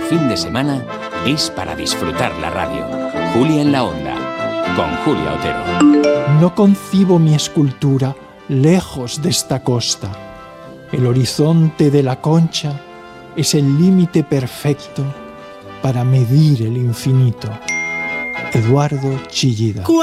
fin de semana es para disfrutar la radio. Julia en la Onda, con Julia Otero. No concibo mi escultura lejos de esta costa. El horizonte de la Concha es el límite perfecto para medir el infinito. Eduardo Chillida.